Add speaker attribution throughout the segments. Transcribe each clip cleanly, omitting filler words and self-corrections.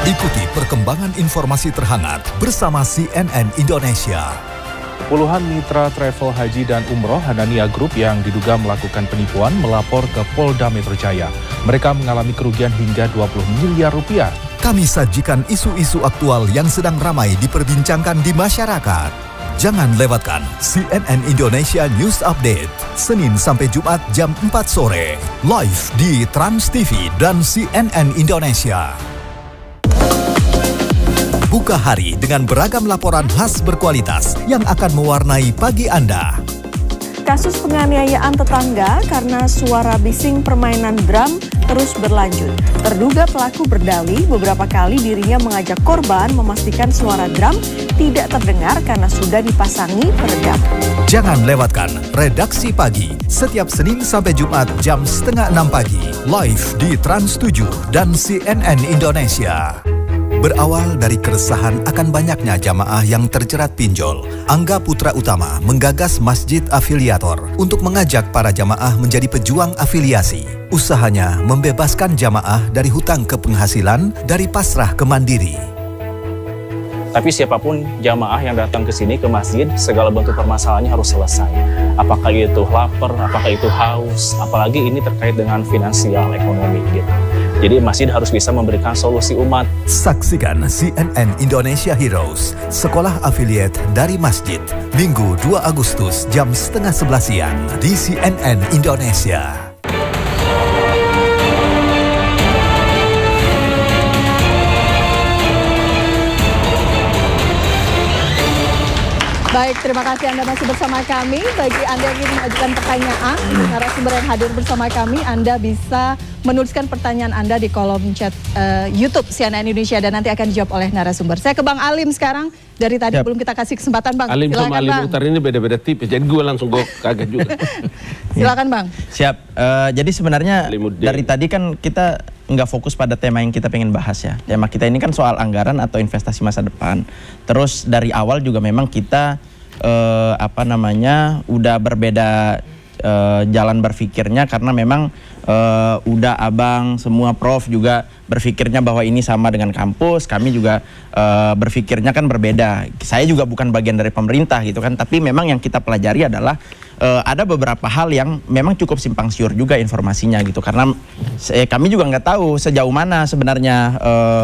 Speaker 1: Ikuti perkembangan informasi terhangat bersama CNN Indonesia.
Speaker 2: Puluhan mitra travel haji dan umroh Hanania Group yang diduga melakukan penipuan melapor ke Polda Metro Jaya. Mereka mengalami kerugian hingga 20 miliar rupiah.
Speaker 1: Kami sajikan isu-isu aktual yang sedang ramai diperbincangkan di masyarakat. Jangan lewatkan CNN Indonesia News Update, Senin sampai Jumat jam 4 sore, live di Trans TV dan CNN Indonesia. Buka hari dengan beragam laporan khas berkualitas yang akan mewarnai pagi Anda.
Speaker 3: Kasus penganiayaan tetangga karena suara bising permainan drum terus berlanjut. Terduga pelaku berdalih beberapa kali dirinya mengajak korban memastikan suara drum tidak terdengar karena sudah dipasangi peredam.
Speaker 1: Jangan lewatkan Redaksi Pagi setiap Senin sampai Jumat jam 5:30 pagi, live di Trans 7 dan CNN Indonesia. Berawal dari keresahan akan banyaknya jamaah yang terjerat pinjol, Angga Putra Utama menggagas Masjid Afiliator untuk mengajak para jamaah menjadi pejuang afiliasi. Usahanya membebaskan jamaah dari hutang ke penghasilan dari pasrah ke mandiri.
Speaker 4: Tapi siapapun jamaah yang datang ke sini ke masjid, segala bentuk permasalahannya harus selesai. Apakah itu lapar, apakah itu haus, apalagi ini terkait dengan finansial, ekonomi gitu. Jadi masjid harus bisa memberikan solusi umat.
Speaker 1: Saksikan CNN Indonesia Heroes, sekolah affiliate dari masjid, Minggu 2 Agustus jam 10:30 siang di CNN Indonesia.
Speaker 5: Baik, terima kasih Anda masih bersama kami. Bagi Anda yang ingin mengajukan pertanyaan, narasumber yang hadir bersama kami, Anda bisa menuliskan pertanyaan Anda di kolom chat YouTube CNN Indonesia dan nanti akan dijawab oleh narasumber. Saya ke Bang Alim sekarang. Dari tadi belum kita kasih kesempatan, Bang.
Speaker 6: Alim
Speaker 5: silakan,
Speaker 6: sama Alim
Speaker 5: Bang.
Speaker 6: Mukhtar ini beda-beda tipis, jadi gue langsung kaget juga.
Speaker 5: Silakan, Bang.
Speaker 7: Siap. Jadi sebenarnya dari tadi kan kita nggak fokus pada tema yang kita pengen bahas ya. Tema kita ini kan soal anggaran atau investasi masa depan. Terus dari awal juga memang kita udah berbeda jalan berpikirnya karena memang udah abang semua prof juga berpikirnya bahwa ini sama dengan kampus, kami juga berpikirnya kan berbeda. Saya juga bukan bagian dari pemerintah gitu kan, tapi memang yang kita pelajari adalah ada beberapa hal yang memang cukup simpang siur juga informasinya gitu karena kami juga nggak tahu sejauh mana sebenarnya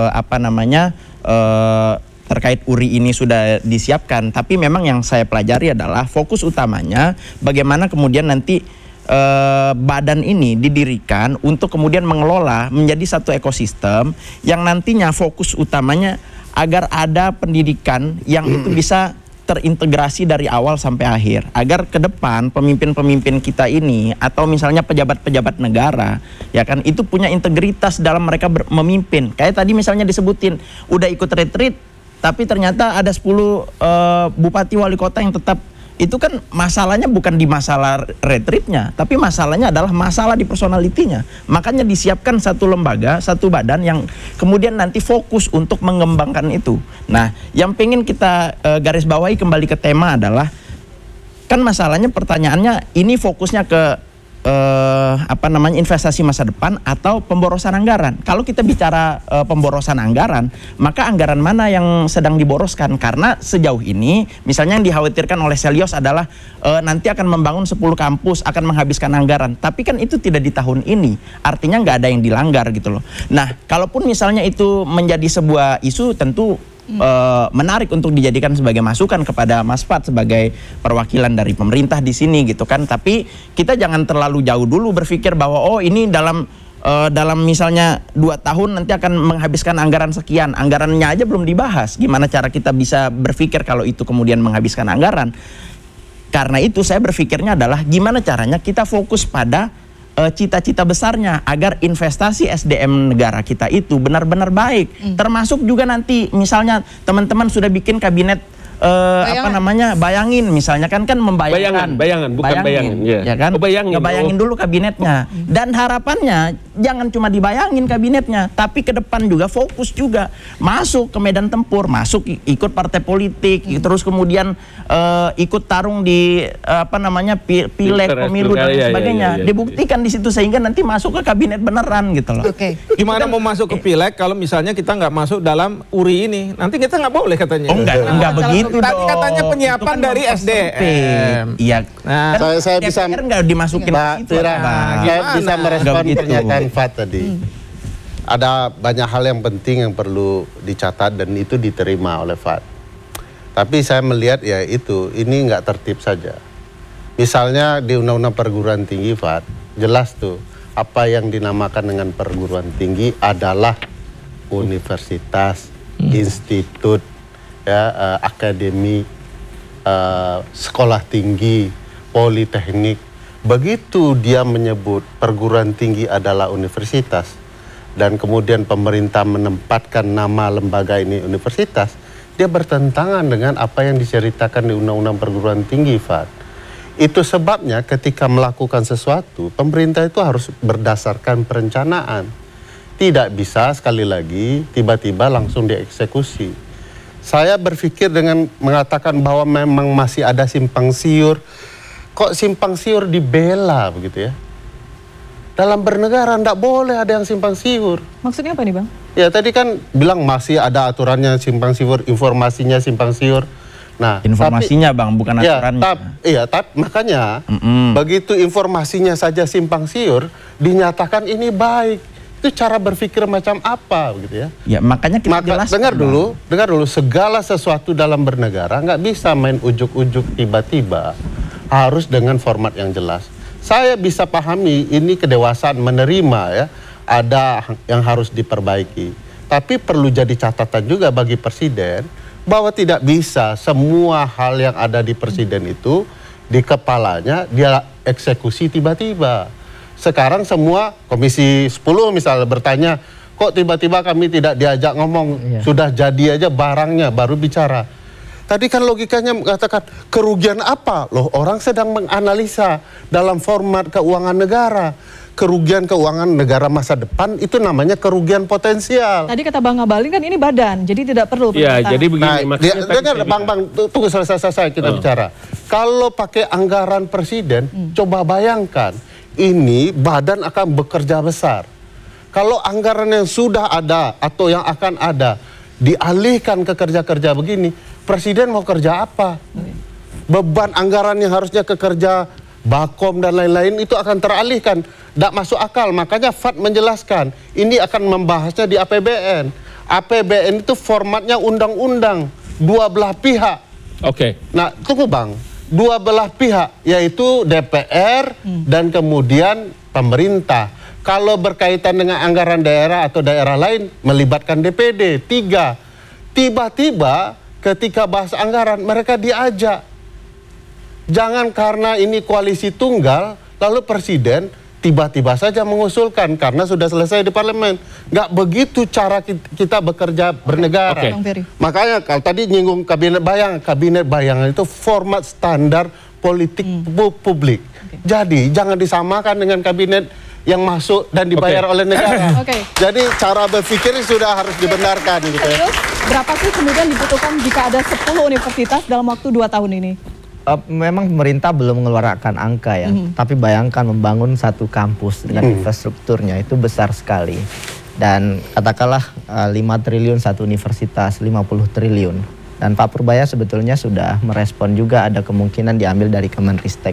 Speaker 7: terkait URI ini sudah disiapkan, tapi memang yang saya pelajari adalah fokus utamanya bagaimana kemudian nanti badan ini didirikan untuk kemudian mengelola menjadi satu ekosistem yang nantinya fokus utamanya agar ada pendidikan yang itu bisa terintegrasi dari awal sampai akhir, agar ke depan pemimpin-pemimpin kita ini atau misalnya pejabat-pejabat negara ya kan itu punya integritas dalam mereka memimpin. Kayak tadi misalnya disebutin udah ikut retreat tapi ternyata ada 10 bupati wali kota yang tetap, itu kan masalahnya bukan di masalah retreatnya, tapi masalahnya adalah masalah di personalitinya. Makanya disiapkan satu lembaga, satu badan yang kemudian nanti fokus untuk mengembangkan itu. Nah, yang pengen kita garis bawahi kembali ke tema adalah, kan masalahnya pertanyaannya ini fokusnya ke investasi masa depan atau pemborosan anggaran. Kalau kita bicara pemborosan anggaran, maka anggaran mana yang sedang diboroskan? Karena sejauh ini misalnya yang dikhawatirkan oleh Selyos adalah nanti akan membangun 10 kampus, akan menghabiskan anggaran. Tapi kan itu tidak di tahun ini, artinya nggak ada yang dilanggar gitu loh. Nah, kalaupun misalnya itu menjadi sebuah isu, tentu menarik untuk dijadikan sebagai masukan kepada Mas Fad sebagai perwakilan dari pemerintah di sini gitu kan. Tapi kita jangan terlalu jauh dulu berpikir bahwa oh ini dalam misalnya 2 tahun nanti akan menghabiskan anggaran sekian. Anggarannya aja belum dibahas. Gimana cara kita bisa berpikir kalau itu kemudian menghabiskan anggaran? Karena itu saya berpikirnya adalah gimana caranya kita fokus pada cita-cita besarnya agar investasi SDM negara kita itu benar-benar baik. Termasuk juga nanti misalnya teman-teman sudah bikin kabinet bayangin misalnya kan membayangkan.
Speaker 6: Bayangan, bukan bayangin.
Speaker 7: Ya kan? Ngebayangin dulu kabinetnya. Dan harapannya jangan cuma dibayangin kabinetnya, tapi ke depan juga fokus juga masuk ke medan tempur, masuk ikut partai politik, terus kemudian ikut tarung di pileg, pemilu dan sebagainya. Dibuktikan di situ sehingga nanti masuk ke kabinet beneran gitu loh.
Speaker 8: Gimana mau masuk ke pileg kalau misalnya kita nggak masuk dalam URI ini? Nanti kita nggak boleh katanya.
Speaker 7: Enggak begitu.
Speaker 8: Tadi katanya penyiapan dari SDM.
Speaker 7: Iya.
Speaker 9: Nah, saya bisa
Speaker 7: nggak dimasukin
Speaker 9: Mbak Tira, saya bisa merespon pernyataan Fat tadi. Ada banyak hal yang penting yang perlu dicatat dan itu diterima oleh Fat. Tapi saya melihat ya ini nggak tertib saja. Misalnya di Undang-Undang Perguruan Tinggi Fat, jelas tuh apa yang dinamakan dengan perguruan tinggi adalah universitas, institut, akademi, sekolah tinggi, politeknik. Begitu dia menyebut perguruan tinggi adalah universitas dan kemudian pemerintah menempatkan nama lembaga ini universitas, dia bertentangan dengan apa yang diceritakan di Undang-Undang Perguruan Tinggi, Fat. Itu sebabnya ketika melakukan sesuatu, pemerintah itu harus berdasarkan perencanaan. Tidak bisa sekali lagi tiba-tiba langsung dieksekusi. Saya berpikir dengan mengatakan bahwa memang masih ada simpang siur. Kok simpang siur dibela begitu ya? Dalam bernegara tidak boleh ada yang simpang siur.
Speaker 5: Maksudnya apa nih Bang?
Speaker 9: Ya tadi kan bilang masih ada aturannya simpang siur, informasinya simpang siur. Nah,
Speaker 7: informasinya Bang, bukan aturannya.
Speaker 9: Tapi makanya begitu informasinya saja simpang siur, dinyatakan ini baik. Itu cara berpikir macam apa begitu ya?
Speaker 7: Ya makanya kita jelaskan.
Speaker 9: Dengar dulu, segala sesuatu dalam bernegara nggak bisa main ujuk-ujuk tiba-tiba, harus dengan format yang jelas. Saya bisa pahami ini kedewasaan menerima ya, ada yang harus diperbaiki. Tapi perlu jadi catatan juga bagi presiden bahwa tidak bisa semua hal yang ada di presiden itu di kepalanya dia eksekusi tiba-tiba. Sekarang semua Komisi 10 misalnya bertanya, kok tiba-tiba kami tidak diajak ngomong, sudah jadi aja barangnya baru bicara. Tadi kan logikanya mengatakan kerugian apa? Loh, orang sedang menganalisa dalam format keuangan negara. Kerugian keuangan negara masa depan itu namanya kerugian potensial.
Speaker 5: Tadi kata Bang Ngabalin kan ini badan, jadi tidak perlu.
Speaker 6: Ya, jadi begini maksudnya.
Speaker 9: Dengar Bang, tunggu selesai kita bicara. Kalau pakai anggaran presiden, coba bayangkan. Ini badan akan bekerja besar. Kalau anggaran yang sudah ada atau yang akan ada dialihkan ke kerja-kerja begini, presiden mau kerja apa? Beban anggaran yang harusnya ke kerja Bakom dan lain-lain itu akan teralihkan. Tidak masuk akal. Makanya Fat menjelaskan ini akan membahasnya di APBN. APBN itu formatnya undang-undang, dua belah pihak. Nah, tunggu Bang. Dua belah pihak, yaitu DPR dan kemudian pemerintah. Kalau berkaitan dengan anggaran daerah atau daerah lain, melibatkan DPD. 3, tiba-tiba ketika bahas anggaran, mereka diajak. Jangan karena ini koalisi tunggal, lalu presiden tiba-tiba saja mengusulkan karena sudah selesai di parlemen. Nggak begitu cara kita bekerja bernegara. Makanya kalau tadi nyinggung kabinet bayangan itu format standar politik publik. Jadi jangan disamakan dengan kabinet yang masuk dan dibayar oleh negara. Jadi cara berpikir sudah harus dibenarkan gitu ya.
Speaker 5: Berapa sih kemudian dibutuhkan jika ada 10 universitas dalam waktu 2 tahun ini?
Speaker 10: Memang pemerintah belum mengeluarkan angka ya, tapi bayangkan membangun satu kampus dengan infrastrukturnya itu besar sekali. Dan katakanlah 5 triliun satu universitas, 50 triliun. Dan Pak Purbaya sebetulnya sudah merespon juga ada kemungkinan diambil dari Kemenristek.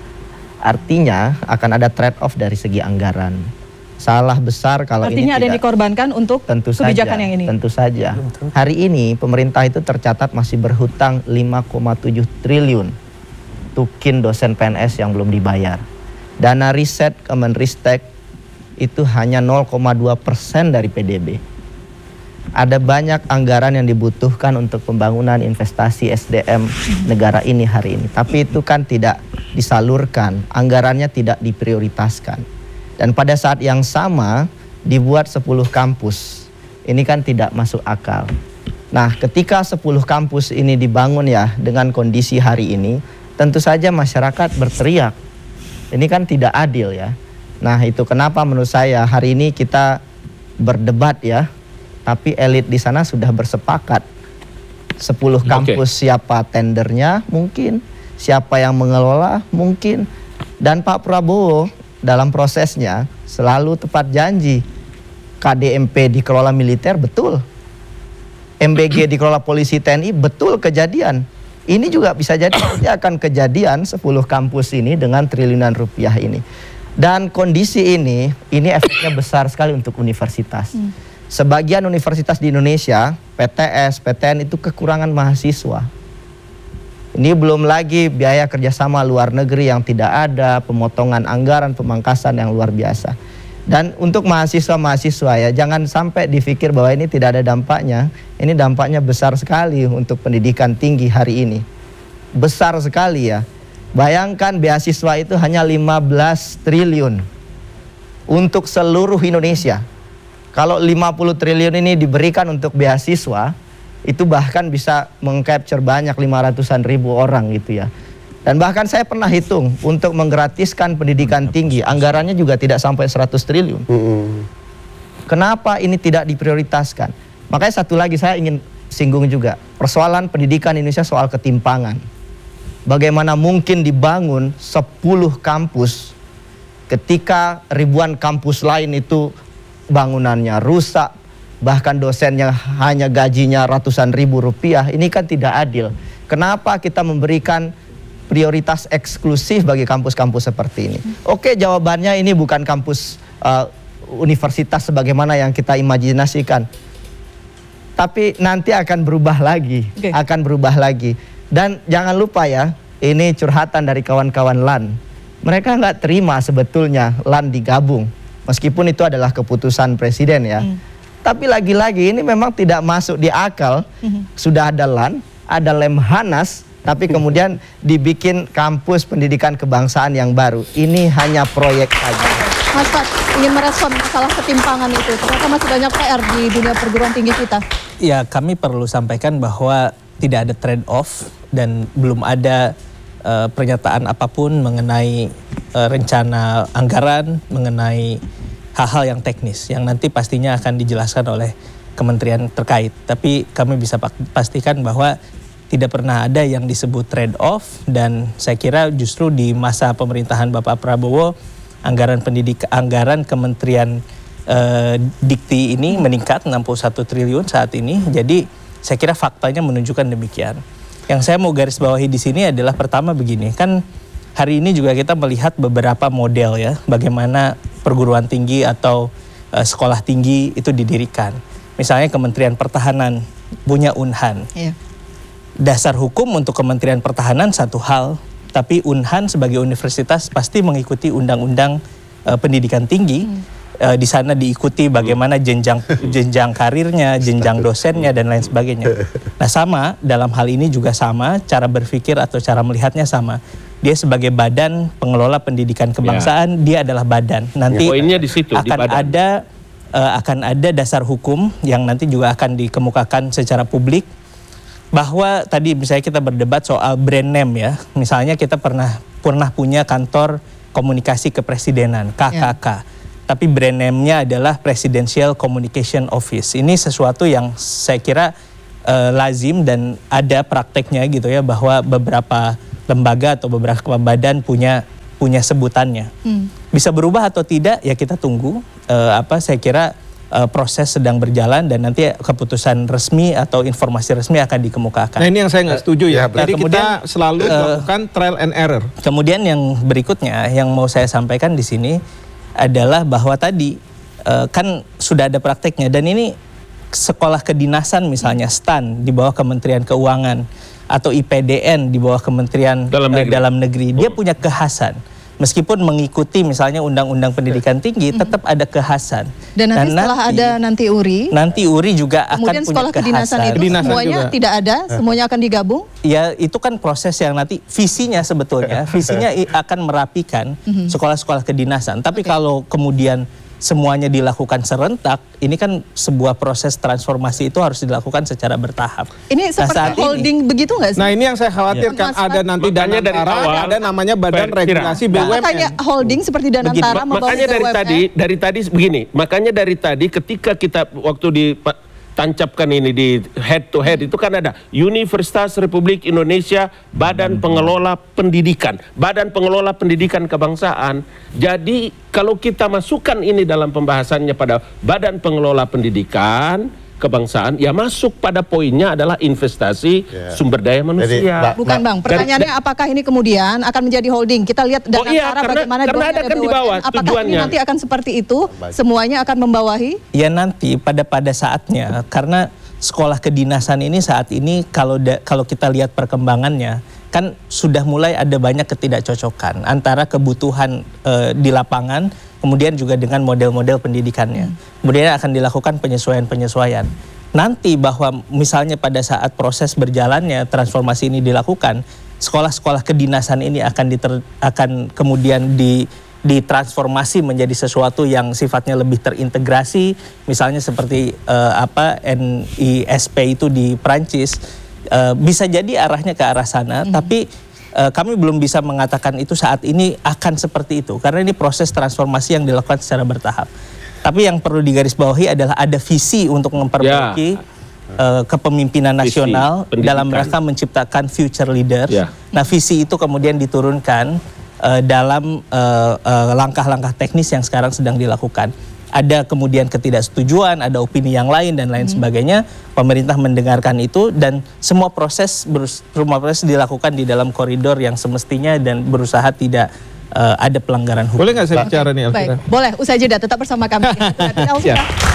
Speaker 10: Artinya akan ada trade-off dari segi anggaran. Salah besar kalau
Speaker 5: artinya
Speaker 10: ini
Speaker 5: ada yang dikorbankan untuk kebijakan yang ini.
Speaker 10: Tentu saja. Hari ini pemerintah itu tercatat masih berhutang 5,7 triliun. Tukin dosen PNS yang belum dibayar. Dana riset Kemenristek itu hanya 0,2% dari PDB. Ada banyak anggaran yang dibutuhkan untuk pembangunan investasi SDM negara ini hari ini. Tapi itu kan tidak disalurkan, anggarannya tidak diprioritaskan. Dan pada saat yang sama dibuat 10 kampus. Ini kan tidak masuk akal. Nah, ketika 10 kampus ini dibangun ya dengan kondisi hari ini, tentu saja masyarakat berteriak. Ini kan tidak adil ya. Nah, itu kenapa menurut saya hari ini kita berdebat ya, tapi elit di sana sudah bersepakat. 10 kampus siapa tendernya mungkin, siapa yang mengelola mungkin. Dan Pak Prabowo dalam prosesnya selalu tepat janji. KDMP dikelola militer, betul. MBG dikelola polisi TNI, betul kejadian. Ini juga bisa jadi nanti akan kejadian 10 kampus ini dengan triliunan rupiah ini. Dan kondisi ini efeknya besar sekali untuk universitas. Sebagian universitas di Indonesia, PTS, PTN itu kekurangan mahasiswa. Ini belum lagi biaya kerjasama luar negeri yang tidak ada, pemotongan anggaran, pemangkasan yang luar biasa. Dan untuk mahasiswa-mahasiswa ya, jangan sampai dipikir bahwa ini tidak ada dampaknya. Ini dampaknya besar sekali untuk pendidikan tinggi hari ini. Besar sekali ya. Bayangkan beasiswa itu hanya 15 triliun untuk seluruh Indonesia. Kalau 50 triliun ini diberikan untuk beasiswa, itu bahkan bisa meng-capture banyak 500-an ribu orang gitu ya. Dan bahkan saya pernah hitung untuk menggratiskan pendidikan tinggi, anggarannya juga tidak sampai 100 triliun. Kenapa ini tidak diprioritaskan? Makanya satu lagi saya ingin singgung juga, persoalan pendidikan Indonesia soal ketimpangan. Bagaimana mungkin dibangun 10 kampus ketika ribuan kampus lain itu bangunannya rusak, bahkan dosennya hanya gajinya ratusan ribu rupiah. Ini kan tidak adil. Kenapa kita memberikan prioritas eksklusif bagi kampus-kampus seperti ini? Oke, jawabannya ini bukan kampus universitas sebagaimana yang kita imajinasikan. Tapi nanti akan berubah lagi, Dan jangan lupa ya, ini curhatan dari kawan-kawan LAN. Mereka nggak terima sebetulnya LAN digabung, meskipun itu adalah keputusan presiden ya. Tapi lagi-lagi ini memang tidak masuk di akal. Sudah ada LAN, ada Lemhanas, tapi kemudian dibikin kampus pendidikan kebangsaan yang baru. Ini hanya proyek saja.
Speaker 5: Mas Fad, ingin merespon masalah ketimpangan itu. Ternyata masih banyak PR di dunia perguruan tinggi kita.
Speaker 11: Ya, kami perlu sampaikan bahwa tidak ada trade off dan belum ada pernyataan apapun mengenai rencana anggaran, mengenai hal-hal yang teknis yang nanti pastinya akan dijelaskan oleh kementerian terkait. Tapi kami bisa pastikan bahwa tidak pernah ada yang disebut trade off, dan saya kira justru di masa pemerintahan Bapak Prabowo anggaran Kementerian Dikti ini meningkat 61 triliun saat ini. Jadi saya kira faktanya menunjukkan demikian. Yang saya mau garis bawahi di sini adalah pertama begini, kan hari ini juga kita melihat beberapa model ya, bagaimana perguruan tinggi atau sekolah tinggi itu didirikan. Misalnya Kementerian Pertahanan punya Unhan. Dasar hukum untuk Kementerian Pertahanan satu hal, tapi Unhan sebagai universitas pasti mengikuti undang-undang pendidikan tinggi. Di sana diikuti bagaimana jenjang karirnya, jenjang dosennya, dan lain sebagainya. Nah, sama dalam hal ini juga sama, cara berpikir atau cara melihatnya sama. Dia sebagai badan pengelola pendidikan kebangsaan, dia adalah badan. Nanti
Speaker 6: poinnya di situ,
Speaker 11: akan ada dasar hukum yang nanti juga akan dikemukakan secara publik. Bahwa tadi misalnya kita berdebat soal brand name ya. Misalnya kita pernah punya kantor komunikasi kepresidenan, KKK. Tapi brand name-nya adalah Presidential Communication Office. Ini sesuatu yang saya kira lazim dan ada prakteknya gitu ya, bahwa beberapa lembaga atau beberapa badan punya sebutannya. Bisa berubah atau tidak ya kita tunggu. Saya kira proses sedang berjalan dan nanti keputusan resmi atau informasi resmi akan dikemukakan.
Speaker 8: Nah, ini yang saya nggak setuju ya. Jadi kita selalu melakukan trial and error.
Speaker 11: Kemudian yang berikutnya yang mau saya sampaikan di sini adalah bahwa tadi kan sudah ada prakteknya, dan ini sekolah kedinasan misalnya STAN di bawah Kementerian Keuangan atau IPDN di bawah Kementerian Dalam Negeri, dia punya kekhasan. Meskipun mengikuti misalnya undang-undang pendidikan tinggi, tetap ada kekhasan.
Speaker 5: Dan setelah ada nanti URI
Speaker 11: juga akan punya
Speaker 5: sekolah kedinasan
Speaker 11: kekhasan.
Speaker 5: Itu semuanya juga tidak ada, semuanya akan digabung?
Speaker 11: Ya, itu kan proses yang nanti visinya sebetulnya, visinya akan merapikan sekolah-sekolah kedinasan. Tapi kalau kemudian semuanya dilakukan serentak, ini kan sebuah proses transformasi itu harus dilakukan secara bertahap.
Speaker 5: Ini seperti holding begitu nggak sih?
Speaker 8: Nah ini yang saya khawatirkan, ada nanti Danantara, ada namanya Badan Regulasi BUMN.
Speaker 5: Makanya holding seperti Danantara
Speaker 6: makanya dari tadi begini, makanya dari tadi ketika kita waktu tancapkan ini di head to head itu kan ada Universitas Republik Indonesia, Badan Pengelola Pendidikan, Badan Pengelola Pendidikan Kebangsaan. Jadi kalau kita masukkan ini dalam pembahasannya pada Badan Pengelola Pendidikan Kebangsaan, ya masuk pada poinnya adalah investasi sumber daya manusia.
Speaker 5: Bukan Bang, pertanyaannya apakah ini kemudian akan menjadi holding? Kita lihat Danantara bagaimana
Speaker 6: karena ada kan di bawah
Speaker 5: apakah
Speaker 6: tujuannya.
Speaker 5: ini nanti akan seperti itu, semuanya akan membawahi?
Speaker 11: Ya nanti pada saatnya, karena sekolah kedinasan ini saat ini kalau kita lihat perkembangannya, kan sudah mulai ada banyak ketidakcocokan antara kebutuhan di lapangan, kemudian juga dengan model-model pendidikannya. Kemudian akan dilakukan penyesuaian-penyesuaian. Nanti bahwa misalnya pada saat proses berjalannya transformasi ini dilakukan, sekolah-sekolah kedinasan ini akan kemudian ditransformasi menjadi sesuatu yang sifatnya lebih terintegrasi, misalnya seperti NISP itu di Prancis. Bisa jadi arahnya ke arah sana, tapi kami belum bisa mengatakan itu saat ini akan seperti itu, karena ini proses transformasi yang dilakukan secara bertahap. Tapi yang perlu digarisbawahi adalah ada visi untuk memperbaiki kepemimpinan nasional dalam rangka menciptakan future leaders. Nah visi itu kemudian diturunkan dalam langkah-langkah teknis yang sekarang sedang dilakukan. Ada kemudian ketidaksetujuan, ada opini yang lain dan lain sebagainya. Pemerintah mendengarkan itu dan semua proses dilakukan di dalam koridor yang semestinya dan berusaha tidak ada pelanggaran hukum.
Speaker 8: Boleh nggak saya bicara nih, Elvira?
Speaker 5: Baik, boleh. Usai jeda, tetap bersama kami.